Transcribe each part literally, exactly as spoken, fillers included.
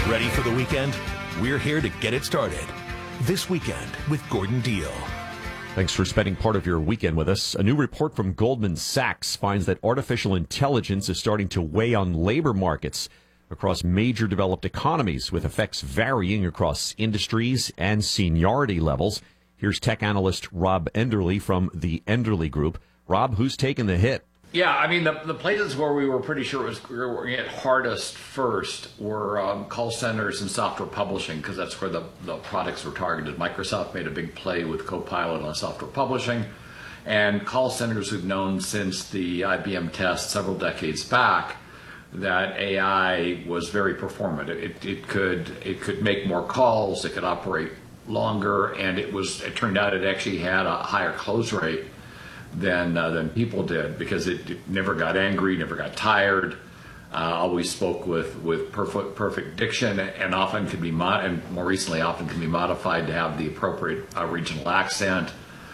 Ready for the weekend? We're here to get it started. This Weekend with Gordon Deal. Thanks for spending part of your weekend with us. A new report from Goldman Sachs finds that artificial intelligence is starting to weigh on labor markets across major developed economies, with effects varying across industries and seniority levels. Here's tech analyst Rob Enderle from the Enderle Group. Rob, who's taking the hit? Yeah, I mean, the, the places where we were pretty sure it was we were going to get hardest first were um, call centers and software publishing, because that's where the, the products were targeted. Microsoft made a big play with Copilot on software publishing, and call centers who've known since the I B M test several decades back that A I was very performant. It, it could it could make more calls, it could operate longer, and it was it turned out it actually had a higher close rate than uh, than people did, because it, it never got angry, never got tired, uh, always spoke with with perfect perfect diction, and often could be mod and more recently often can be modified to have the appropriate uh, regional accent,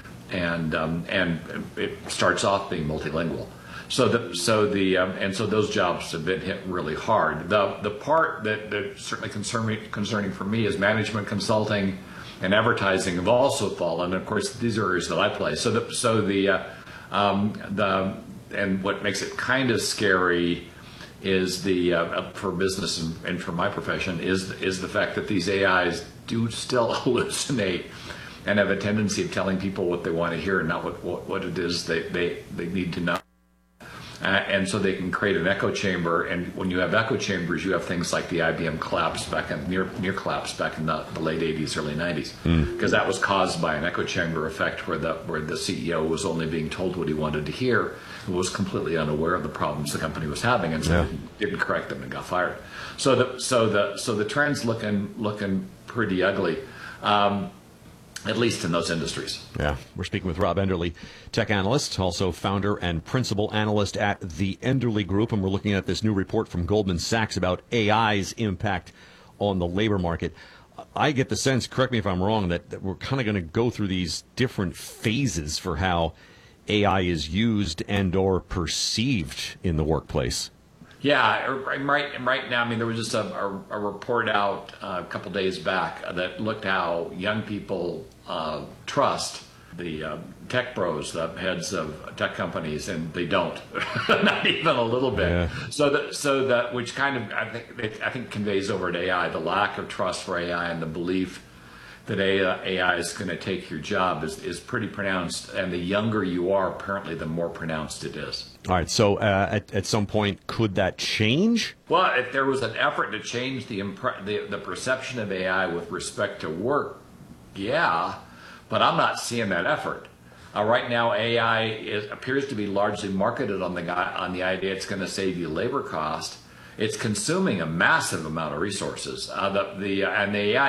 and um, and it starts off being multilingual. So the so the um, and so those jobs have been hit really hard. The the part that that certainly concerning concerning for me is management consulting and advertising have also fallen. And of course, these are areas that I play. So the so the uh, um, the and what makes it kind of scary is the uh, for business and, and for my profession is is the fact that these A Is do still hallucinate and have a tendency of telling people what they want to hear and not what what, what it is they, they they need to know. Uh, and so they can create an echo chamber, and when you have echo chambers, you have things like the I B M collapse back in near near collapse back in the, the late eighties, early nineties, because mm. that was caused by an echo chamber effect, where the where the C E O was only being told what he wanted to hear and was completely unaware of the problems the company was having, and so yeah. didn't correct them and got fired. So the so the so the trend's looking looking pretty ugly. Um, At least in those industries. Yeah. We're speaking with Rob Enderle, tech analyst, also founder and principal analyst at the Enderle Group. And we're looking at this new report from Goldman Sachs about A I's impact on the labor market. I get the sense, correct me if I'm wrong, that, that we're kind of going to go through these different phases for how A I is used and or perceived in the workplace. Yeah, right. Right now, I mean, there was just a, a, a report out uh, a couple days back that looked how young people uh, trust the uh, tech bros, the heads of tech companies, and they don't, not even a little bit. Yeah. So that, so that, which kind of I think it, I think conveys over to A I the lack of trust for A I and the belief that A I is going to take your job is, is pretty pronounced, and the younger you are, apparently, the more pronounced it is. All right, so uh, at, at some point, could that change? Well, if there was an effort to change the, impre- the, the perception of A I with respect to work, yeah, but I'm not seeing that effort. Uh, right now, A I is, appears to be largely marketed on the, on the idea it's going to save you labor cost. It's consuming a massive amount of resources. Uh, the, the, and the A I